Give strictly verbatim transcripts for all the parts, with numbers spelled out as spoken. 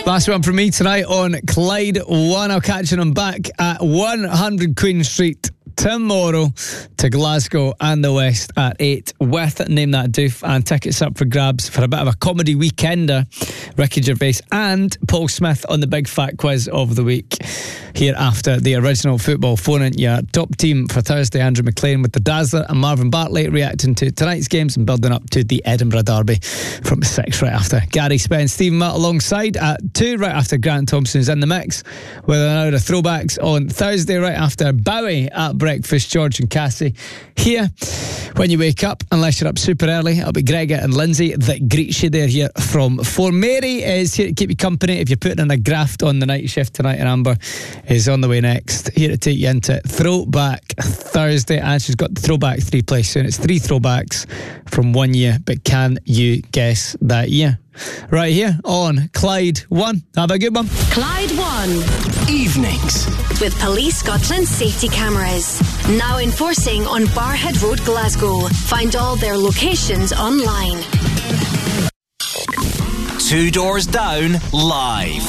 Last one from me tonight on Clyde One. I'll catch you on back at one hundred Queen Street tomorrow to Glasgow and the West at eight with Name That Doof, and tickets up for grabs for a bit of a comedy weekender. Ricky Gervais and Paul Smith on the big fat quiz of the week here after the original football phone-in. Your top team for Thursday, Andrew McLean with the Dazzler and Marvin Bartley reacting to tonight's games and building up to the Edinburgh Derby from six right after. Gary Spence, Stephen Mutt alongside at two right after. Grant Thompson's in the mix with an hour of throwbacks on Thursday right after. Bowie at breakfast, George and Cassie here when you wake up, unless you're up super early. It'll be Gregor and Lindsay that greets you there here from four. Mary is here to keep you company if you're putting in a graft on the night shift tonight, and Amber is on the way next, here to take you into Throwback Thursday, and she's got the Throwback three play soon. It's three throwbacks from one year, but can you guess that year? Right here on Clyde One. Have a good one. Clyde One Evenings with Police Scotland safety cameras now enforcing on Barhead Road, Glasgow. Find all their locations online. Two Doors Down live.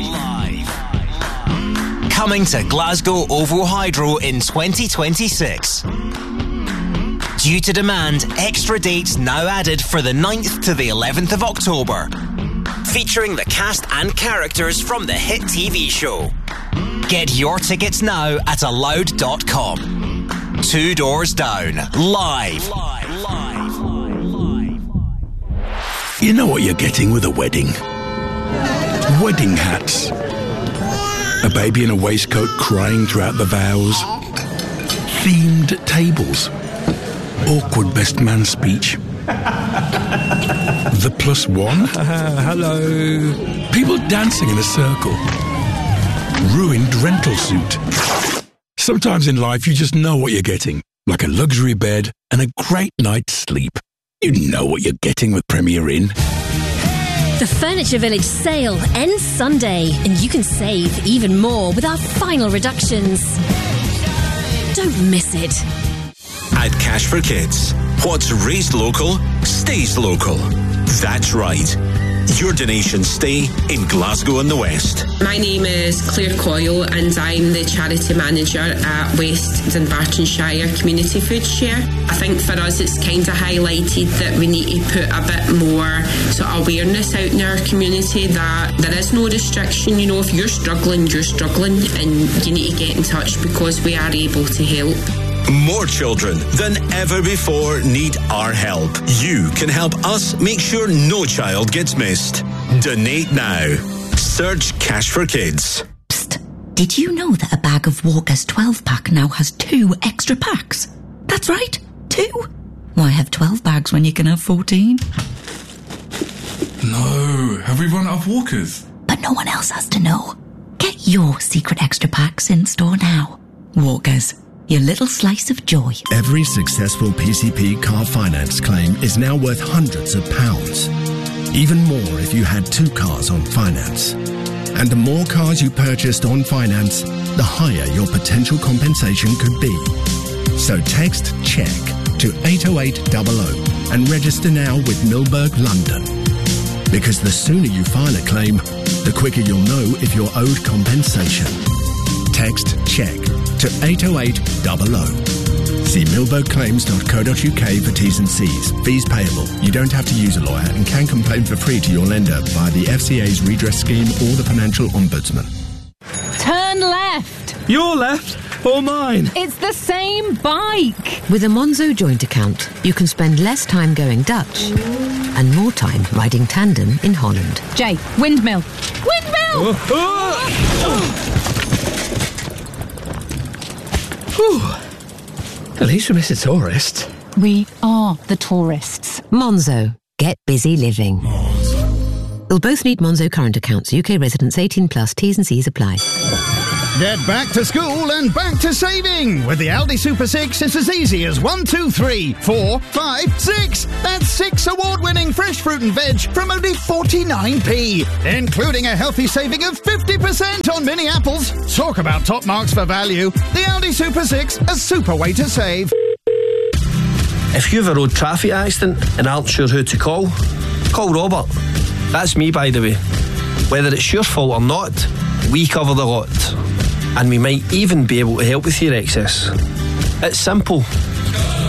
Coming to Glasgow OVO Hydro in twenty twenty-six. Due to demand, extra dates now added for the ninth to the eleventh of October. Featuring the cast and characters from the hit T V show. Get your tickets now at allowed dot com. Two Doors Down, live. You know what you're getting with a wedding? Wedding hats. A baby in a waistcoat crying throughout the vows. Themed tables. Awkward best man speech. The plus one. Uh, hello. People dancing in a circle. Ruined rental suit. Sometimes in life you just know what you're getting. Like a luxury bed and a great night's sleep. You know what you're getting with Premier Inn. The Furniture Village sale ends Sunday, and you can save even more with our final reductions. Don't miss it. At Cash for Kids, what's raised local stays local. That's right. Your donations stay in Glasgow and the West. My name is Claire Coyle and I'm the charity manager at West Dunbartonshire Community Food Share. I think for us it's kind of highlighted that we need to put a bit more sort of awareness out in our community that there is no restriction. You know, if you're struggling, you're struggling and you need to get in touch because we are able to help. More children than ever before need our help. You can help us make sure no child gets missed. Donate now. Search Cash for Kids. Psst. Did you know that a bag of Walker's twelve pack now has two extra packs? That's right, two. Why have twelve bags when you can have fourteen? No, have we run out of Walkers? But no one else has to know. Get your secret extra packs in store now. Walkers. Your little slice of joy. Every successful P C P car finance claim is now worth hundreds of pounds. Even more if you had two cars on finance. And the more cars you purchased on finance, the higher your potential compensation could be. So text CHECK to eight oh eight hundred and register now with Milberg London. Because the sooner you file a claim, the quicker you'll know if you're owed compensation. Text CHECK to eight oh eight hundred. See milberg claims dot co dot uk for T's and C's. Fees payable. You don't have to use a lawyer and can complain for free to your lender via the F C A's redress scheme or the Financial Ombudsman. Turn left. Your left or mine? It's the same bike. With a Monzo joint account, you can spend less time going Dutch and more time riding tandem in Holland. Jay, windmill. Windmill! Oh, oh. Whew. At least we miss a tourist. We are the tourists. Monzo. Get busy living. Monzo. You'll both need Monzo current accounts. U K residents eighteen plus. T's and C's apply. Get back to school and back to saving. With the Aldi Super six, it's as easy as one, two, three, four, five, six. That's six award-winning fresh fruit and veg from only forty-nine p, including a healthy saving of fifty percent on mini apples. Talk about top marks for value. The Aldi Super six, a super way to save. If you've a road traffic accident and aren't sure who to call, call Robert. That's me, by the way. Whether it's your fault or not, we cover the lot. And we might even be able to help with your excess. It's simple.